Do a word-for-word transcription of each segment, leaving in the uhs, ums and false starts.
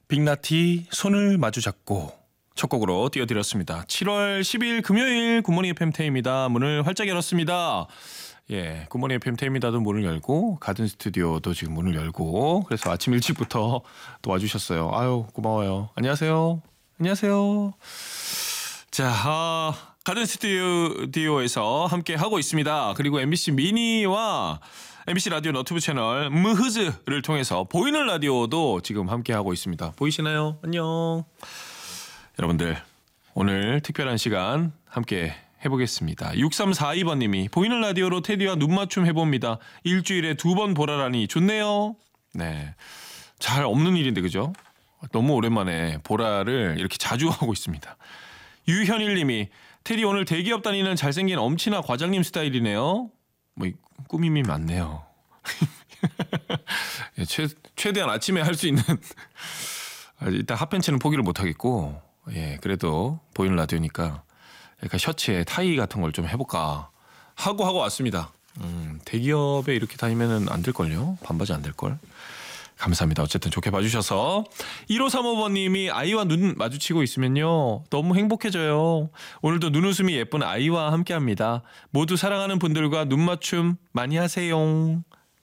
빅나티 손을 마주 잡고 첫 곡으로 띄워드렸습니다. 칠월 십일 금요일 굿모닝 에프엠 태입니다. 문을 활짝 열었습니다. 예, 굿모닝 에프엠 태입니다도 문을 열고 가든 스튜디오도 지금 문을 열고 그래서 아침 일찍부터 또 와주셨어요. 아유 고마워요. 안녕하세요. 안녕하세요. 자, 아, 가든 스튜디오에서 함께 하고 있습니다. 그리고 엠비씨 미니와 엠비씨 라디오 너튜브 채널 무흐즈를 통해서 보이는 라디오도 지금 함께하고 있습니다. 보이시나요? 안녕. 여러분들 오늘 특별한 시간 함께 해보겠습니다. 육삼사이 번님이 보이는 라디오로 테디와 눈맞춤 해봅니다. 일주일에 두 번 보라라니 좋네요. 네, 잘 없는 일인데 그죠? 너무 오랜만에 보라를 이렇게 자주 하고 있습니다. 유현일님이 테디 오늘 대기업 다니는 잘생긴 엄친아 과장님 스타일이네요. 뭐 꾸밈이 많네요. 예, 최, 최대한 아침에 할 수 있는 일단 핫팬츠는 포기를 못하겠고 예 그래도 보이는 라디오니까 약간 셔츠에 타이 같은 걸 좀 해볼까 하고 하고 왔습니다. 음, 대기업에 이렇게 다니면은 안 될걸요? 반바지 안 될걸? 감사합니다. 어쨌든 좋게 봐주셔서 일오삼오 번님이 아이와 눈 마주치고 있으면요 너무 행복해져요. 오늘도 눈웃음이 예쁜 아이와 함께합니다. 모두 사랑하는 분들과 눈맞춤 많이 하세요.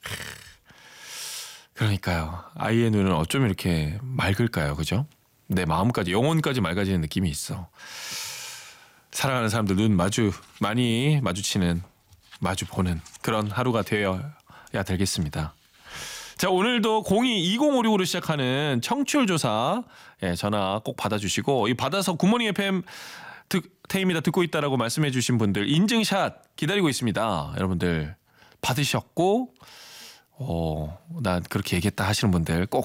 그러니까요. 아이의 눈은 어쩜 이렇게 맑을까요? 그죠? 내 마음까지 영혼까지 맑아지는 느낌이 있어. 사랑하는 사람들 눈 마주 많이 마주치는 마주 보는 그런 하루가 되어야 되겠습니다. 자, 오늘도 공이 이공오육으로 시작하는 청취율 조사 예, 전화 꼭 받아주시고 이 받아서 굿모닝 에프엠 듣, 태입니다 듣고 있다라고 말씀해 주신 분들 인증샷 기다리고 있습니다. 여러분들 받으셨고 어, 난 그렇게 얘기했다 하시는 분들 꼭